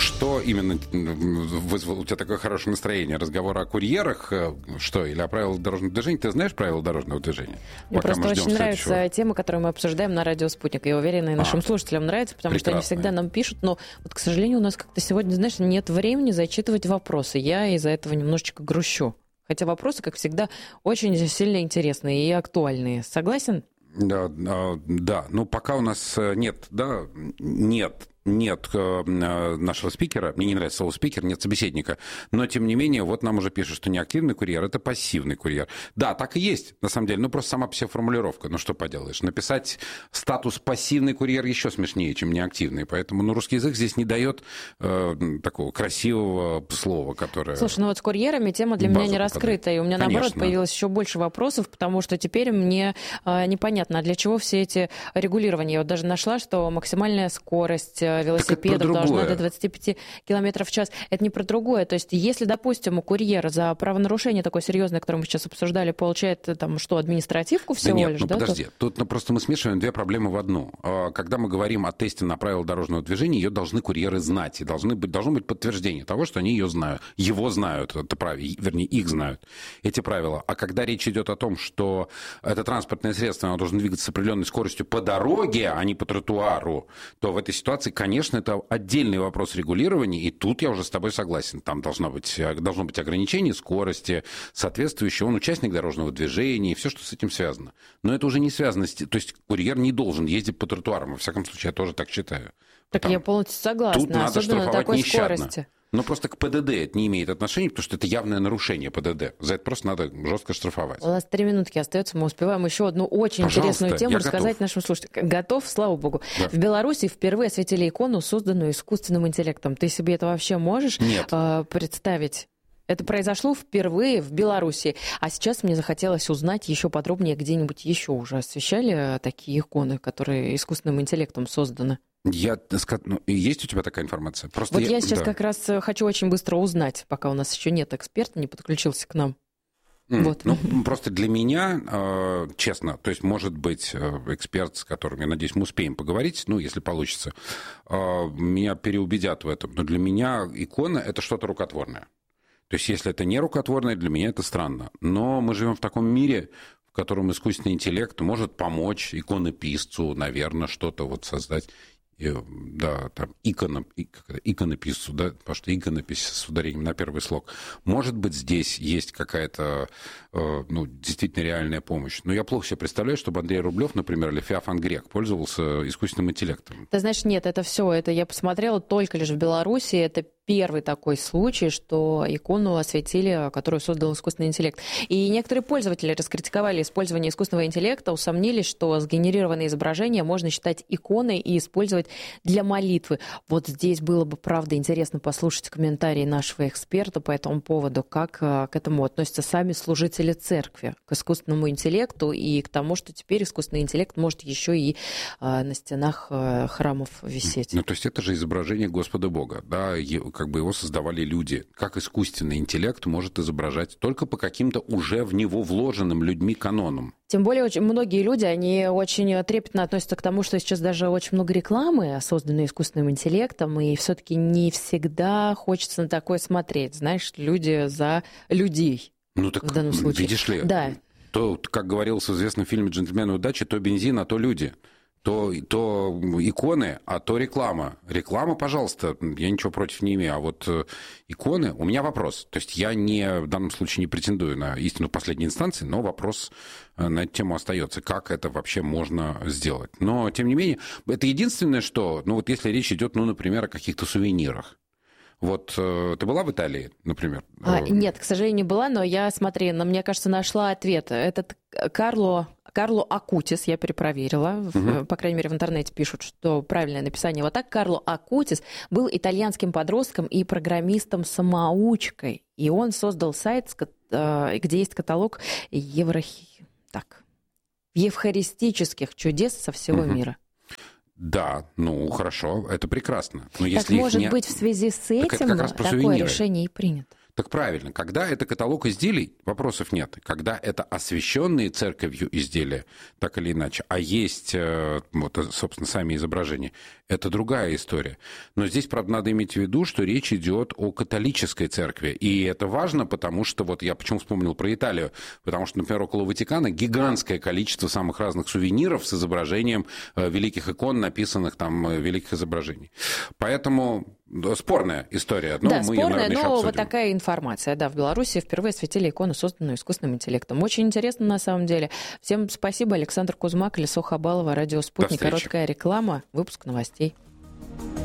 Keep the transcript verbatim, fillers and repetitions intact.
Что именно вызвало у тебя такое хорошее настроение? Разговор о курьерах, что, или о правилах дорожного движения? Ты знаешь правила дорожного движения? Мне Пока просто очень нравится следующего. тема, которую мы обсуждаем на радио «Спутник». Я уверена, и нашим а, слушателям нравится, потому прекрасно. что они всегда нам пишут. Но, вот, к сожалению, у нас как-то сегодня, знаешь, нет времени зачитывать вопросы. Я из-за этого немножечко грущу. Хотя вопросы, как всегда, очень сильно интересные и актуальные. Согласен? Да, да. Ну, пока у нас нет, да, нет. Нет нашего спикера, мне не нравится слово спикер, нет собеседника, но, тем не менее, вот нам уже пишут, что не активный курьер, это пассивный курьер. Да, так и есть, на самом деле, ну, просто сама по себе формулировка, ну, что поделаешь. Написать статус пассивный курьер еще смешнее, чем неактивный, поэтому, ну, русский язык здесь не дает э, такого красивого слова, которое... Слушай, ну вот с курьерами тема для меня не раскрыта, и у меня, Конечно. наоборот, появилось еще больше вопросов, потому что теперь мне э, непонятно, а для чего все эти регулирования. Я вот даже нашла, что максимальная скорость велосипедов должна до двадцати пяти километров в час. Это не про другое. То есть, если, допустим, у курьера за правонарушение такое серьезное, которое мы сейчас обсуждали, получает там что, административку всего да нет, лишь? Ну, да, подожди, тут, тут ну, просто мы смешиваем две проблемы в одну. Когда мы говорим о тесте на правила дорожного движения, ее должны курьеры знать. И должны быть, должно быть подтверждение того, что они ее знают. Его знают, это правило, вернее, их знают, эти правила. А когда речь идет о том, что это транспортное средство, оно должно двигаться с определенной скоростью по дороге, а не по тротуару, то в этой ситуации, конечно, это отдельный вопрос регулирования, и тут я уже с тобой согласен. Там должно быть, должно быть ограничение скорости, соответствующее, он участник дорожного движения, и все, что с этим связано. Но это уже не связано с... То есть курьер не должен ездить по тротуарам, во всяком случае, я тоже так считаю. Так Потому... я полностью согласна, тут надо особенно на такой нещадно. скорости. Но просто к ПДД это не имеет отношения, потому что это явное нарушение ПДД. За это просто надо жестко штрафовать. У нас три минутки остается, мы успеваем еще одну очень Пожалуйста, интересную тему рассказать готов. нашим слушателям. Готов, слава богу. Да. В Беларуси впервые осветили икону, созданную искусственным интеллектом. Ты себе это вообще можешь э, представить? Это произошло впервые в Беларуси. А сейчас мне захотелось узнать еще подробнее, где-нибудь еще уже освещали такие иконы, которые искусственным интеллектом созданы. Я, ну, есть у тебя такая информация? Просто вот я, я сейчас да. как раз хочу очень быстро узнать, пока у нас еще нет эксперта, не подключился к нам. Mm, вот. Ну, просто для меня, честно, то есть, может быть, эксперт, с которым, я надеюсь, мы успеем поговорить, ну, если получится, меня переубедят в этом. Но для меня икона — это что-то рукотворное. То есть, если это не рукотворное, для меня это странно. Но мы живем в таком мире, в котором искусственный интеллект может помочь иконописцу, наверное, что-то вот создать. Да, там, иконо, иконописцу, да, потому что иконопись с ударением на первый слог. Может быть, здесь есть какая-то, ну, действительно реальная помощь. Но я плохо себе представляю, чтобы Андрей Рублев, например, или Феофан Грек пользовался искусственным интеллектом. Ты знаешь, нет, это все, это я посмотрела только лишь в Беларуси, это первый такой случай, что икону осветили, которую создал искусственный интеллект. И некоторые пользователи раскритиковали использование искусственного интеллекта, усомнились, что сгенерированное изображение можно считать иконой и использовать для молитвы. Вот здесь было бы, правда, интересно послушать комментарии нашего эксперта по этому поводу, как к этому относятся сами служители церкви, к искусственному интеллекту и к тому, что теперь искусственный интеллект может еще и на стенах храмов висеть. Ну, то есть это же изображение Господа Бога, да, как бы его создавали люди. Как искусственный интеллект может изображать только по каким-то уже в него вложенным людьми канонам. Тем более, очень многие люди, они очень трепетно относятся к тому, что сейчас даже очень много рекламы, созданной искусственным интеллектом, и все-таки не всегда хочется на такое смотреть. Знаешь, люди за людей. Ну так, в данном случае. Видишь ли, да. то, как говорилось в известном фильме «Джентльмены удачи», то бензин, а то люди. То, то иконы, а то реклама. Реклама, пожалуйста, я ничего против не имею. А вот иконы... У меня вопрос. То есть я не, в данном случае не претендую на истину в последней инстанции, но вопрос на эту тему остается. Как это вообще можно сделать? Но, тем не менее, это единственное, что... Ну, вот если речь идет, ну, например, о каких-то сувенирах. Вот э, ты была в Италии, например? А, нет, к сожалению, не была, но я, смотри, на, мне кажется, нашла ответ. Этот Карло, Карло Акутис, я перепроверила, угу. в, по крайней мере, в интернете пишут, что правильное написание вот так. Карло Акутис был итальянским подростком и программистом-самоучкой. И он создал сайт, где есть каталог евро... так, евхаристических чудес со всего угу. мира. Да, ну хорошо, это прекрасно. Но так если может не... быть в связи с этим такое решение и принято? Так правильно, когда это каталог изделий, вопросов нет. Когда это освященные церковью изделия, так или иначе, а есть, вот, собственно, сами изображения, это другая история. Но здесь, правда, надо иметь в виду, что речь идет о католической церкви. И это важно, потому что, вот я почему вспомнил про Италию, потому что, например, около Ватикана гигантское количество самых разных сувениров с изображением великих икон, написанных там великих изображений. Поэтому спорная история. Но да, мы спорная, ее, наверное, еще но обсудим. вот такая информация. Да, в Беларуси впервые осветили икону, созданную искусственным интеллектом. Очень интересно, на самом деле. Всем спасибо. Александр Кузьма, Колесо Хабалова, Радио Спутник. Короткая реклама, выпуск новостей.